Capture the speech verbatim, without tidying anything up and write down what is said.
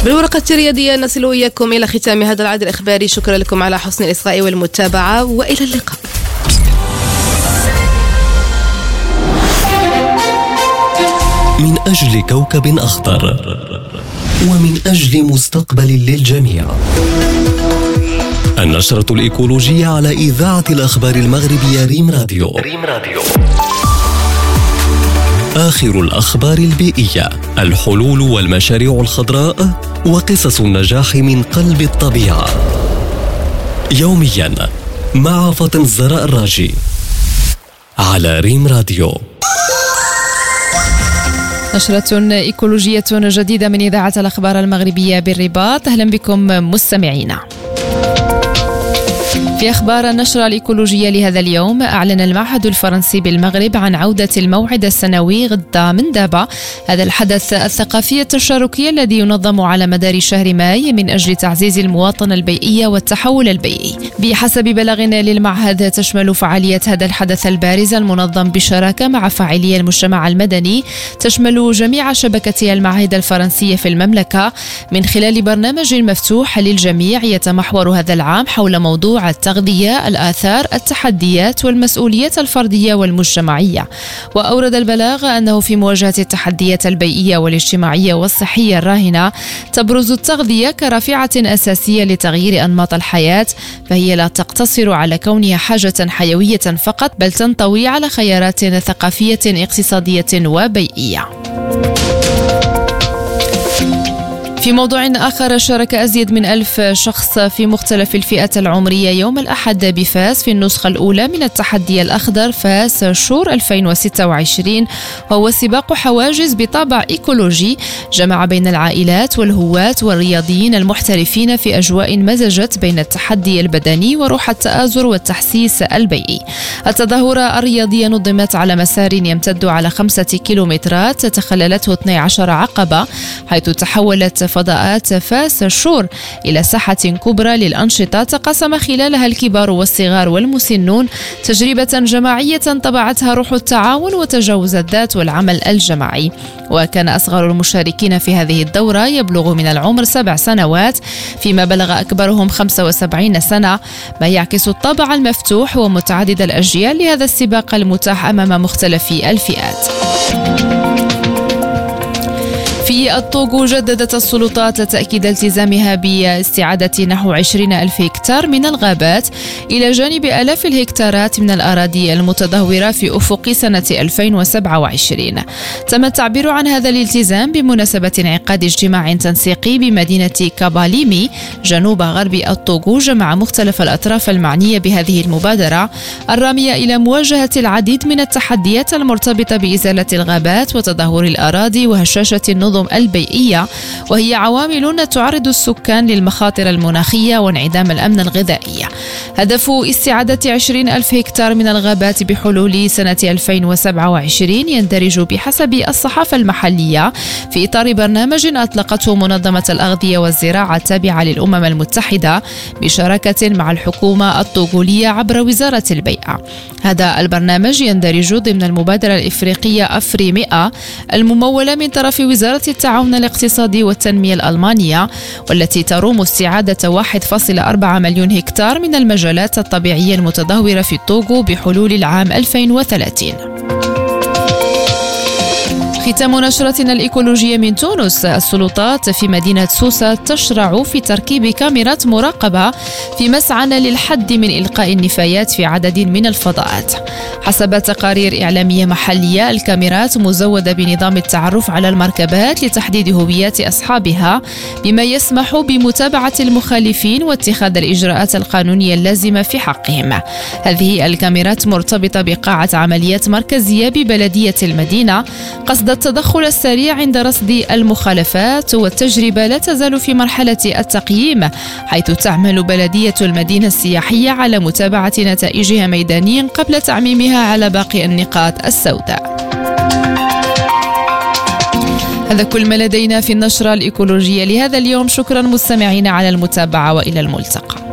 بالورقة الرياضية نصل إياكم إلى ختام هذا العدد الإخباري. شكرا لكم على حسن الإصغاء والمتابعة، وإلى اللقاء. من أجل كوكب أخضر ومن أجل مستقبل للجميع، النشرة الإيكولوجية على إذاعة الأخبار المغربية ريم راديو. ريم راديو. آخر الأخبار البيئية، الحلول والمشاريع الخضراء وقصص النجاح من قلب الطبيعة، يوميا مع فاطمة الزهراء الراجي على ريم راديو. نشرة إيكولوجية جديدة من إذاعة الأخبار المغربية بالرباط. أهلا بكم مستمعينا. في أخبار النشرة الإيكولوجية لهذا اليوم، أعلن المعهد الفرنسي بالمغرب عن عودة الموعد السنوي غدا من دابا، هذا الحدث الثقافي التشاركي الذي ينظم على مدار شهر ماي من أجل تعزيز المواطنة البيئية والتحول البيئي. بحسب بلاغ للمعهد، تشمل فعالية هذا الحدث البارز المنظم بشراكة مع فاعلي المجتمع المدني، تشمل جميع شبكة المعاهد الفرنسية في المملكة من خلال برنامج مفتوح للجميع يتمحور هذا العام حول موضوع التغذية، الآثار، التحديات والمسؤوليات الفردية والمجتمعية. وأورد البلاغ أنه في مواجهة التحديات البيئية والاجتماعية والصحية الراهنة، تبرز التغذية كرافعة أساسية لتغيير أنماط الحياة، فهي لا تقتصر على كونها حاجة حيوية فقط، بل تنطوي على خيارات ثقافية اقتصادية وبيئية. في موضوع آخر، شارك أزيد من ألف شخص في مختلف الفئات العمرية يوم الأحد بفاس في النسخة الأولى من التحدي الأخضر فاس شور ألفين وستة وعشرين، وهو سباق حواجز بطابع إيكولوجي جمع بين العائلات والهواة والرياضيين المحترفين في أجواء مزجت بين التحدي البدني وروح التآزر والتحسيس البيئي. التظاهرة الرياضية نظمت على مسار يمتد على خمسة كيلومترات تخللته اثنتي عشرة عقبة، حيث تحولت فضاءات فاس الشور إلى ساحة كبرى للأنشطة تقاسم خلالها الكبار والصغار والمسنون تجربة جماعية طبعتها روح التعاون وتجاوز الذات والعمل الجماعي. وكان أصغر المشاركين في هذه الدورة يبلغ من العمر سبع سنوات، فيما بلغ أكبرهم خمسة وسبعين سنة، ما يعكس الطابع المفتوح ومتعدد الأجيال لهذا السباق المتاح أمام مختلف الفئات. في الطوغو، جددت السلطات تأكيد التزامها باستعادة نحو عشرين ألف هكتار من الغابات إلى جانب آلاف الهكتارات من الأراضي المتدهورة في أفق سنة ألفين وسبعة وعشرين. تم التعبير عن هذا الالتزام بمناسبة انعقاد اجتماع تنسيقي بمدينة كاباليمي جنوب غرب الطوغو، جمع مختلف الأطراف المعنية بهذه المبادرة الرامية إلى مواجهة العديد من التحديات المرتبطة بإزالة الغابات وتدهور الأراضي وهشاشة النظم البيئية، وهي عوامل تعرض السكان للمخاطر المناخية وانعدام الأمن الغذائي. هدف استعادة عشرين ألف هكتار من الغابات بحلول سنة ألفين وسبعة وعشرين يندرج بحسب الصحافة المحلية في إطار برنامج أطلقته منظمة الأغذية والزراعة التابعة للأمم المتحدة بشراكة مع الحكومة الطوغولية عبر وزارة البيئة. هذا البرنامج يندرج ضمن المبادرة الإفريقية أفري مئة الممولة من طرف وزارة التعاون الاقتصادي والتنمية الألمانية، والتي تروم استعادة واحد فاصلة أربعة مليون هكتار من المجالات الطبيعية المتدهورة في الطوغو بحلول العام ألفين وثلاثين. ختام نشرتنا الإيكولوجية من تونس، السلطات في مدينة سوسة تشرع في تركيب كاميرات مراقبة في مسعى للحد من إلقاء النفايات في عدد من الفضاءات. حسب تقارير إعلامية محلية، الكاميرات مزودة بنظام التعرف على المركبات لتحديد هويات أصحابها، بما يسمح بمتابعة المخالفين واتخاذ الإجراءات القانونية اللازمة في حقهم. هذه الكاميرات مرتبطة بقاعة عمليات مركزية ببلدية المدينة قصد التدخل السريع عند رصد المخالفات، والتجربة لا تزال في مرحلة التقييم، حيث تعمل بلدية المدينة السياحية على متابعة نتائجها ميدانيا قبل تعميمها على باقي النقاط السوداء. هذا كل ما لدينا في النشرة الإيكولوجية لهذا اليوم. شكرا مستمعين على المتابعة، وإلى الملتقى.